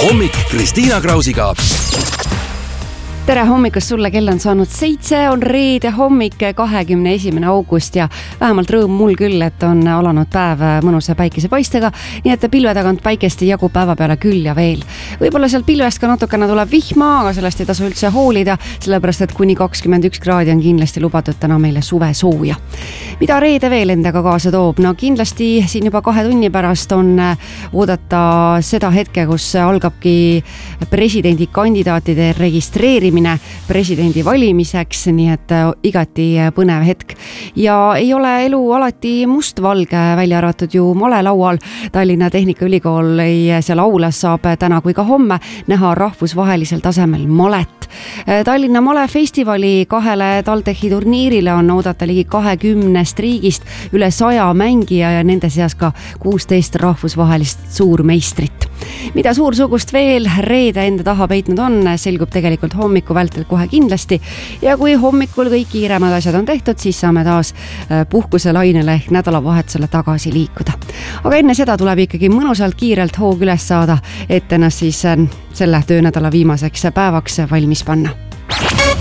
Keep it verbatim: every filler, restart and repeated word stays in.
hommik Kristiina Krausiga. Tere hommikust sulle, kell on saanud seitse, on reede hommik, kahekümne esimene august ja vähemalt rõõm mul küll, et on alanud päev mõnusa päikesepaistega, nii et pilve tagant päikest ei jagu päeva peale küll ja veel. Võib-olla sealt pilvest ka natukene tuleb vihma, aga sellest ei tasu üldse hoolida, sellepärast et kuni kakskümmend üks kraadi on kindlasti lubatud täna meile suve sooja. Mida reede veel endaga kaasa toob? No kindlasti siin juba kahe tunni pärast on oodata seda hetke, kus algabki presidendi kandidaatide registreerimine presidendi valimiseks, nii et igati põnev hetk. Ja ei ole elu alati mustvalge, välja arvatud ju malelaual. Tallinna Tehnikaülikooli seal aulas saab täna kui ka homme näha rahvusvahelisel tasemel malet. Tallinna malefestivali kahele TalTechi turniirile on oodata ligi kahekümnest riigist üle saja mängija ja nende seas ka kuusteist rahvusvahelist suurmeistrit. Mida suursugust veel reede enda taha peitnud on, selgub tegelikult hommiku vältel kohe kindlasti. Ja kui hommikul kõik kiiremad asjad on tehtud, siis saame taas puhkuse lainele ehk nädalavahetusele tagasi liikuda. Aga enne seda tuleb ikkagi mõnusalt kiirelt hoog üles saada, et ennast siis selle töönädala viimaseks päevaks valmis panna.